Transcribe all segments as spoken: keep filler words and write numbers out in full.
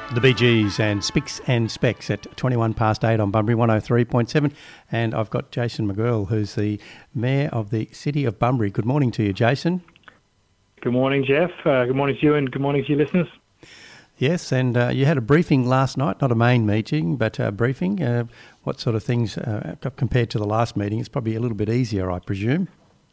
The Bee Gees and Spicks and Specs at twenty-one past eight on Bunbury one oh three point seven. And I've got Jason McGirl, who's the Mayor of the City of Bunbury. Good morning to you, Jason. Good morning, Jeff. Uh, good morning to you and good morning to your listeners. Yes, and uh, you had a briefing last night, not a main meeting, but a briefing. Uh, what sort of things, uh, compared to the last meeting? It's probably a little bit easier, I presume.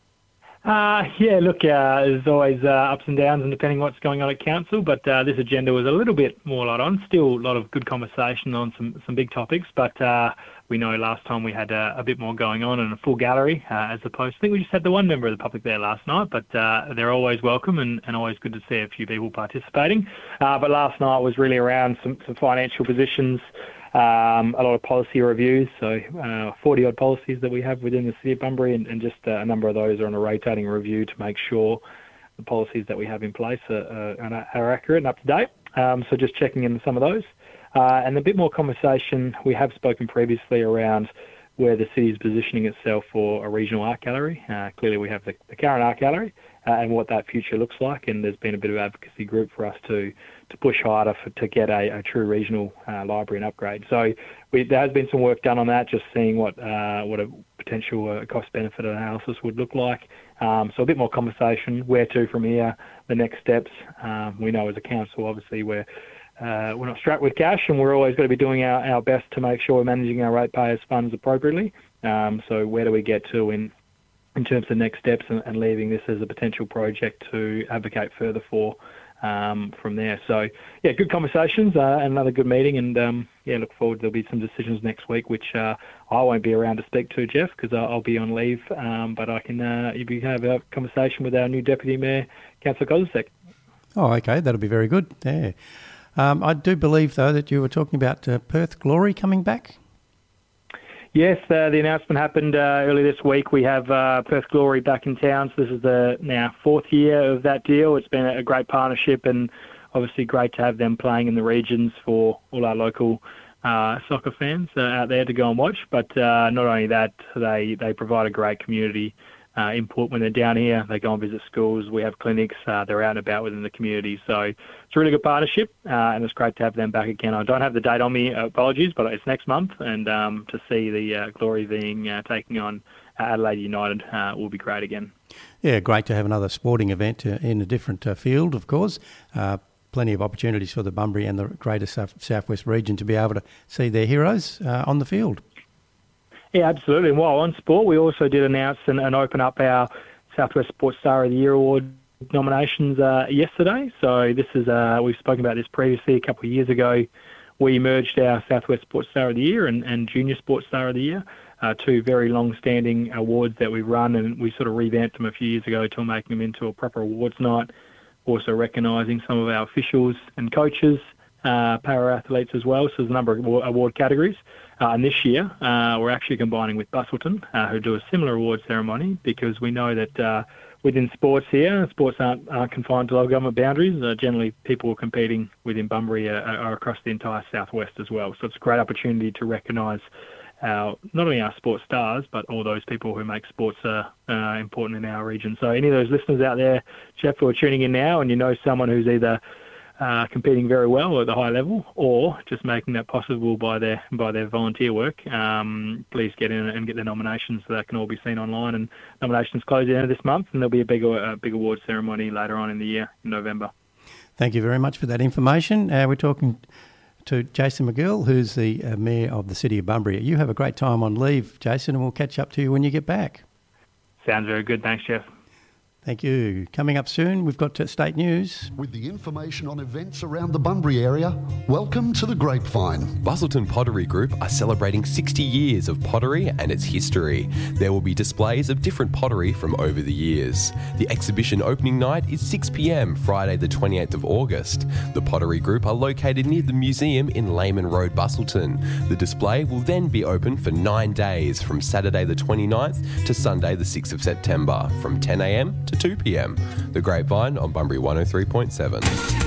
Uh, yeah, look, uh, there's always uh, ups and downs and depending what's going on at council, but uh, this agenda was a little bit more light on. Still a lot of good conversation on some, some big topics, but uh, we know last time we had uh, a bit more going on and a full gallery uh, as opposed to, I think we just had the one member of the public there last night, but uh, they're always welcome and, and always good to see a few people participating. Uh, but last night was really around some, some financial positions, Um, a lot of policy reviews, so uh, forty-odd policies that we have within the City of Bunbury, and, and just uh, a number of those are on a rotating review to make sure the policies that we have in place are, are, are accurate and up to date. Um, so just checking in some of those. Uh, and a bit more conversation, we have spoken previously around where the city is positioning itself for a regional art gallery. Uh, clearly we have the, the current art gallery uh, and what that future looks like, and there's been a bit of advocacy group for us to to push harder for, to get a, a true regional uh, library and upgrade. So we, there has been some work done on that, just seeing what uh, what a potential uh, cost-benefit analysis would look like. Um, so a bit more conversation, where to from here, the next steps. Um, we know as a council, obviously, we're uh, we're not strapped with cash, and we're always going to be doing our, our best to make sure we're managing our ratepayers' funds appropriately. Um, so where do we get to in in terms of next steps, and, and leaving this as a potential project to advocate further for um, from there. So, yeah, good conversations, uh, another good meeting, and, um, yeah, look forward. There'll be some decisions next week, which uh, I won't be around to speak to, Jeff, because I'll be on leave, um, but I can uh, you have a conversation with our new Deputy Mayor, Councillor Kozisek. Oh, okay, that'll be very good. Yeah. Um, I do believe, though, that you were talking about uh, Perth Glory coming back. Yes, uh, the announcement happened uh, early this week. We have uh, Perth Glory back in town. So this is the now fourth year of that deal. It's been a great partnership, and obviously great to have them playing in the regions for all our local uh, soccer fans uh, out there to go and watch. But uh, not only that, they, they provide a great community uh, input when they're down here. They go and visit schools. We have clinics. Uh, they're out and about within the community. So it's a really good partnership, uh, and it's great to have them back again. I don't have the date on me, uh, apologies, but it's next month, and um, to see the uh, Glory being uh, taking on Adelaide United uh, will be great again. Yeah, great to have another sporting event uh, in a different uh, field, of course. Uh, plenty of opportunities for the Bunbury and the greater South, Southwest region to be able to see their heroes uh, on the field. Yeah, absolutely. And while on sport, we also did announce and, and open up our Southwest Sports Star of the Year Award nominations uh, yesterday. So this is, uh, we've spoken about this previously a couple of years ago. We merged our Southwest Sports Star of the Year and, and Junior Sports Star of the Year, uh, two very long-standing awards that we've run, and we sort of revamped them a few years ago to making them into a proper awards night, also recognising some of our officials and coaches, uh, para-athletes as well. So there's a number of award categories. Uh, and this year, uh, we're actually combining with Busselton, uh, who do a similar award ceremony, because we know that uh, within sports here, sports aren't, aren't confined to local government boundaries. Uh, generally, people competing within Bunbury are, are across the entire southwest as well. So it's a great opportunity to recognise our, not only our sports stars, but all those people who make sports uh, uh, important in our region. So any of those listeners out there, Jeff, who are tuning in now, and you know someone who's either Uh, competing very well at the high level, or just making that possible by their by their volunteer work, um, please get in and get their nominations so that can all be seen online. And nominations close at the end of this month, and there'll be a big, uh, big award ceremony later on in the year, in November. Thank you very much for that information. Uh, we're talking to Jason McGill, who's the uh, Mayor of the City of Bunbury. You have a great time on leave, Jason, and we'll catch up to you when you get back. Sounds very good. Thanks, Jeff. Thank you. Coming up soon, we've got State News. With the information on events around the Bunbury area, welcome to the Grapevine. Busselton Pottery Group are celebrating sixty years of pottery and its history. There will be displays of different pottery from over the years. The exhibition opening night is six p m, Friday the twenty-eighth of August. The Pottery Group are located near the museum in Lehman Road, Busselton. The display will then be open for nine days, from Saturday the twenty-ninth to Sunday the sixth of September, from ten a m to two p m. The Grapevine on Bunbury one oh three point seven.